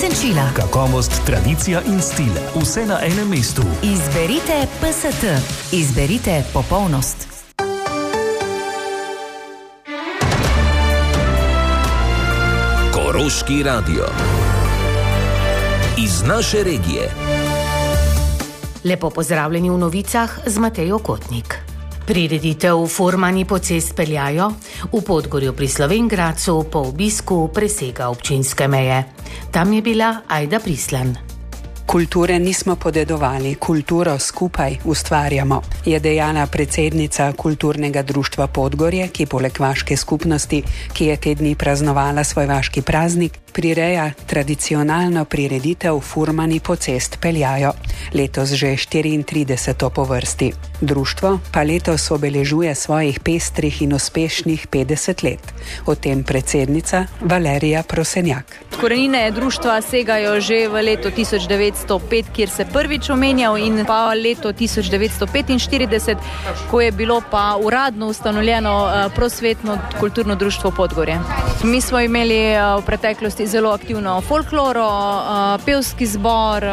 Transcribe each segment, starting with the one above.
senčila. Kakovost, tradicija in stil. Vse na enem mestu. Izberite PST. Izberite popolnost. Koroški radio. Iz naše regije. Lepo pozdravljeni v novicah z Matejo Kotnik. Prireditev Furmani po cest peljajo v Podgorju pri Slovenj Gradcu po obisku presega občinske meje. Tam je bila Ajda Prislan. Kulture nismo podedovali, kulturo skupaj ustvarjamo, je dejala predsednica Kulturnega društva Podgorje, ki poleg vaške skupnosti, ki je te dni praznovala svoj vaški praznik, prireja tradicionalno prireditev Furmani po cest peljajo. Letos že 34. po vrsti. Društvo pa letos obeležuje svojih pestrih in uspešnih 50 let. O tem predsednica Valerija Prosenjak. Korenine društva segajo že v leto 1905, kjer se prvič omenjal, in pa leto 1945, ko je bilo pa uradno ustanovljeno prosvetno kulturno društvo Podgorje. Mi smo imeli v preteklosti zelo aktivno folkloro, pevski zbor,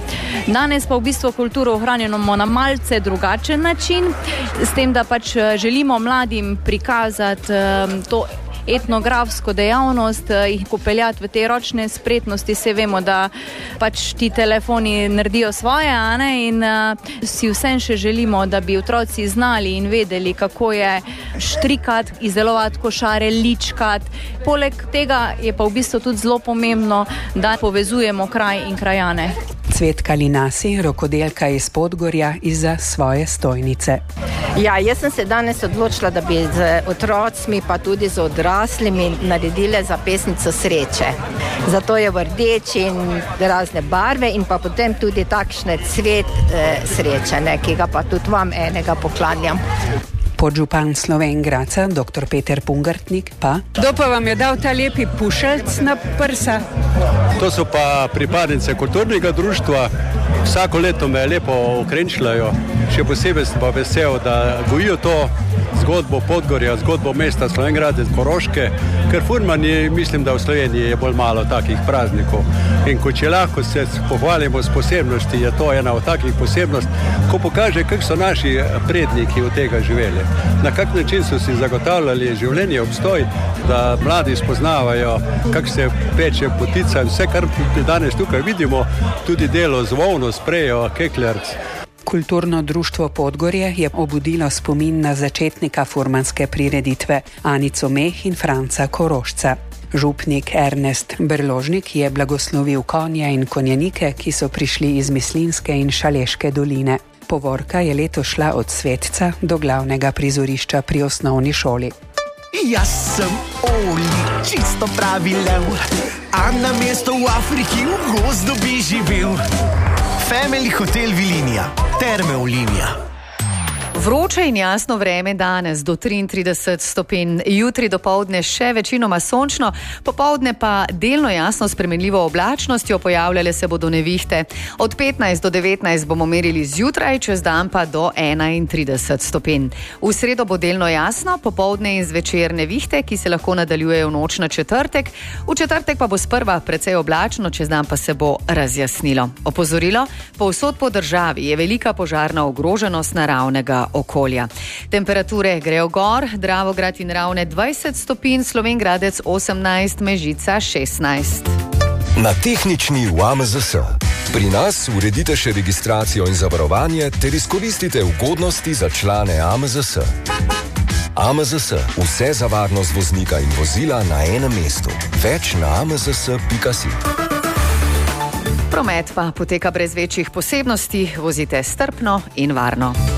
danes pa v bistvu kulturo ohranjamo na malce drugačen način, s tem, da pač želimo mladim prikazati to etnografsko dejavnost, jih popeljati v te ročne spretnosti. Se vemo, da pač ti telefoni naredijo svoje, in si vsem še želimo, da bi otroci znali in vedeli, kako je štrikati, izdelovati košare, ličkati. Poleg tega je pa v bistvu tudi zelo pomembno, da povezujemo kraj in krajane. Cvetka Linasi, rokodelka iz Podgorja, izza svoje stojnice. Ja, jaz sem se danes odločila, da bi z otrocmi pa tudi z odraslimi naredile zapestnico sreče. Zato je v rdeči in razne barve in pa potem tudi takšne cvet sreče, ki ga pa tudi vam enega poklanjam. Podžupan Slovenj Gradca, dr. Peter Pungartnik pa. Kdo pa vam je dal ta lepi pušelc na prsa? To so pa pripadnice kulturnega društva. Vsako leto me lepo okrenčlajo. Še posebej sem pa vesel, da gojijo to zgodbo Podgorja, zgodbo mesta Slovenj Gradec, Koroške, ker Furmani, mislim, da v Sloveniji je bolj malo takih praznikov. In ko če lahko se pohvalimo s posebnosti, je to ena od takih posebnosti, ko pokaže, kako so naši predniki od tega živeli. Na kak način so si zagotavljali življenje, obstoj, da mladi spoznavajo, kako se peče potica in vse, kar danes tukaj vidimo, tudi delo z volno, sprejo, kekljarc. Kulturno društvo Podgorje je obudilo spomin na začetnika furmanske prireditve Anico Meh in Franca Korošca. Župnik Ernest Brložnik je blagoslovil konje in konjenike, ki so prišli iz Mislinjske in Šaleške doline. Povorka je letos šla od Svetca do glavnega prizorišča pri osnovni šoli. Jaz sem Oli, čisto pravi lev, a na mesto v Afriki v gozdu bi živel. Family Hotel Vilinija, Terme Olimija. Vroče in jasno vreme danes do 33 stopinj, jutri dopoldne še večinoma sončno, popoldne pa delno jasno spremenljivo oblačnostjo, pojavljale se bodo nevihte. Od 15 do 19 bomo merili zjutraj, čez dan pa do 31 stopinj. V sredo bo delno jasno, popoldne in zvečer nevihte, ki se lahko nadaljujejo v noč na četrtek. V četrtek pa bo sprva precej oblačno, čez dan pa se bo razjasnilo. Opozorilo, povsod po državi je velika požarna ogroženost naravnega okolja. Temperature grejo gor, Dravograd in Ravne 20 stopinj, Slovenj Gradec 18, Mežica 16. Na tehnični v AMZS. Pri nas uredite še registracijo in zavarovanje ter izkoristite ugodnosti za člane AMZS. AMZS. Vse za varnost voznika in vozila na enem mestu. Več na amzs.si. Promet pa poteka brez večjih posebnosti, vozite strpno in varno.